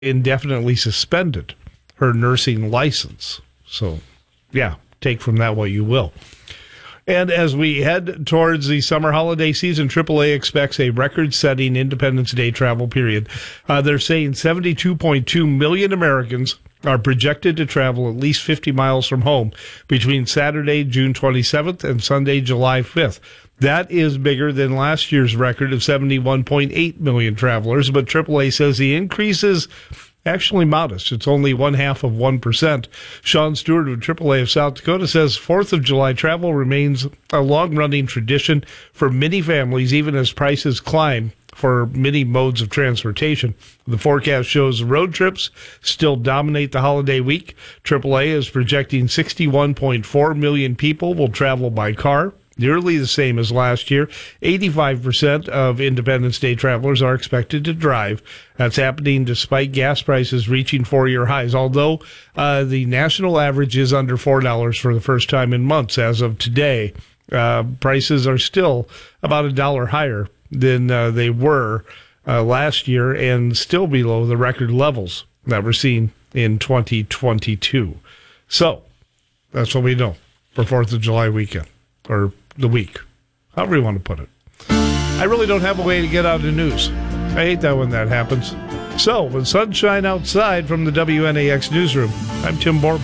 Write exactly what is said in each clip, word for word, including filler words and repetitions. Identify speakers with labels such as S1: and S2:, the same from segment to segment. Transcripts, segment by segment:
S1: indefinitely suspended her nursing license. So, yeah, take from that what you will. And as we head towards the summer holiday season, triple A expects a record-setting Independence Day travel period. Uh, they're saying seventy-two point two million Americans are projected to travel at least fifty miles from home between Saturday, June twenty-seventh and Sunday, July fifth. That is bigger than last year's record of seventy-one point eight million travelers, but triple A says the increase is actually modest. It's only one half of one percent. Sean Stewart of triple A of South Dakota says fourth of July travel remains a long-running tradition for many families, even as prices climb for many modes of transportation. The forecast shows road trips still dominate the holiday week. triple A is projecting sixty-one point four million people will travel by car, nearly the same as last year. eighty-five percent of Independence Day travelers are expected to drive. That's happening despite gas prices reaching four-year highs, although uh, the national average is under four dollars for the first time in months as of today. Uh, prices are still about a dollar higher than uh, they were uh, last year and still below the record levels that were seen in twenty twenty-two. So that's what we know for fourth of July weekend, or the week, however you want to put it. I really don't have a way to get out the news. I hate that when that happens. So, with sunshine outside from the W N A X newsroom, I'm Tim Borman.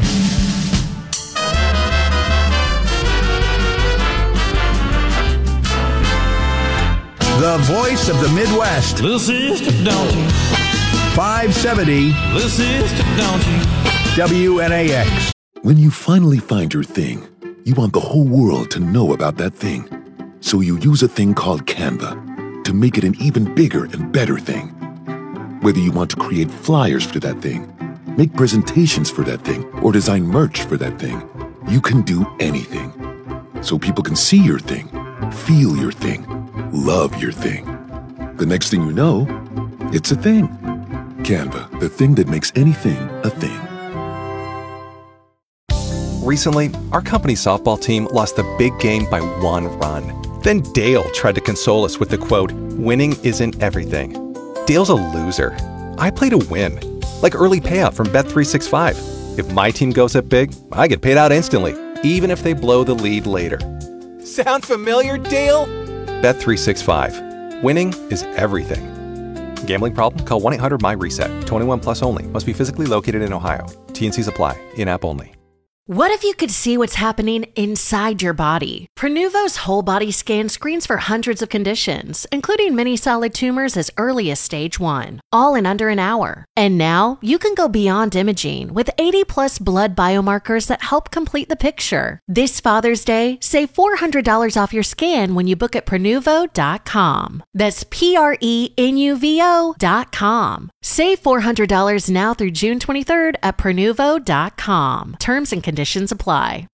S2: The voice of the Midwest.
S3: Little sister, don't you?
S2: five seventy.
S3: Little sister, don't you?
S2: W N A X.
S4: When you finally find your thing, you want the whole world to know about that thing. So you use a thing called Canva to make it an even bigger and better thing. Whether you want to create flyers for that thing, make presentations for that thing, or design merch for that thing, you can do anything. So people can see your thing, feel your thing, love your thing. The next thing you know, it's a thing. Canva, the thing that makes anything a thing.
S5: Recently, our company's softball team lost the big game by one run. Then Dale tried to console us with the quote, "Winning isn't everything." Dale's a loser. I play to win, like early payout from Bet three sixty-five. If my team goes up big, I get paid out instantly, even if they blow the lead later. Sound familiar, Dale? Bet three sixty-five. Winning is everything. Gambling problem? Call one eight hundred M Y reset. twenty-one plus only. Must be physically located in Ohio. T and Cs apply. In-app only.
S6: What if you could see what's happening inside your body? Prenuvo's whole body scan screens for hundreds of conditions, including many solid tumors as early as stage one, all in under an hour. And now you can go beyond imaging with eighty plus blood biomarkers that help complete the picture. This Father's Day, save four hundred dollars off your scan when you book at Prenuvo dot com. That's P R E N U V O dot com. Save four hundred dollars now through June twenty-third at Prenuvo dot com. Terms and conditions apply.